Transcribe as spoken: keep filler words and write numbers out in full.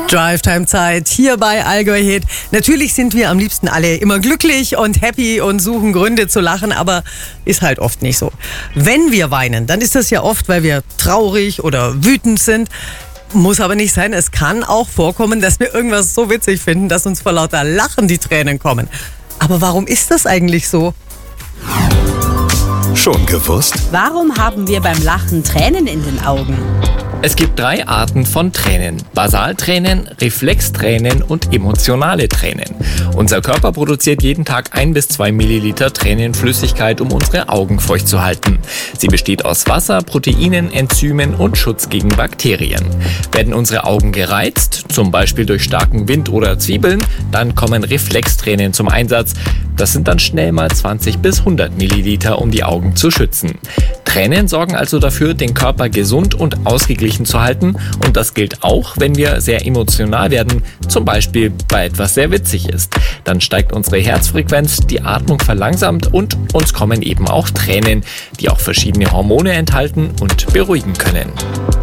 Drive-Time-Zeit hier bei Allgäu Hit. Natürlich sind wir am liebsten alle immer glücklich und happy und suchen Gründe zu lachen, aber ist halt oft nicht so. Wenn wir weinen, dann ist das ja oft, weil wir traurig oder wütend sind. Muss aber nicht sein. Es kann auch vorkommen, dass wir irgendwas so witzig finden, dass uns vor lauter Lachen die Tränen kommen. Aber warum ist das eigentlich so? Schon gewusst? Warum haben wir beim Lachen Tränen in den Augen? Es gibt drei Arten von Tränen: Basaltränen, Reflextränen und emotionale Tränen. Unser Körper produziert jeden Tag ein bis zwei Milliliter Tränenflüssigkeit, um unsere Augen feucht zu halten. Sie besteht aus Wasser, Proteinen, Enzymen und Schutz gegen Bakterien. Werden unsere Augen gereizt, zum Beispiel durch starken Wind oder Zwiebeln, dann kommen Reflextränen zum Einsatz. Das sind dann schnell mal zwanzig bis hundert Milliliter, um die Augen zu schützen. Tränen sorgen also dafür, den Körper gesund und ausgeglichen zu halten, und das gilt auch, wenn wir sehr emotional werden, zum Beispiel bei etwas sehr witzig ist. Dann steigt unsere Herzfrequenz, die Atmung verlangsamt und uns kommen eben auch Tränen, die auch verschiedene Hormone enthalten und beruhigen können.